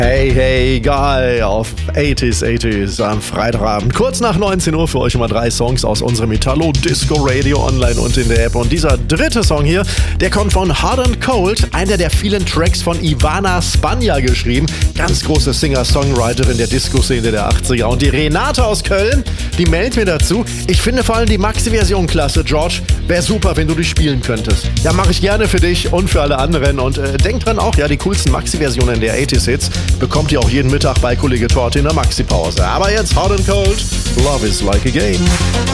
Hey, hey, geil, auf 80s am Freitagabend. Kurz nach 19 Uhr für euch immer 3 Songs aus unserem Italo Disco Radio online und in der App. Und dieser dritte Song hier, der kommt von Hot and Cold, einer der vielen Tracks von Ivana Spanja geschrieben. Ganz große Singer-Songwriterin der Disco-Szene der 80er. Und die Renate aus Köln, die meldet mir dazu. Ich finde vor allem die Maxi-Version klasse, George. Wäre super, wenn du die spielen könntest. Ja, mache ich gerne für dich und für alle anderen. Und denk dran auch, ja, die coolsten Maxi-Versionen der 80s-Hits bekommt ihr auch jeden Mittag bei Kollege Torte in der Maxi-Pause. Aber jetzt Hot and Cold, Love is like a game.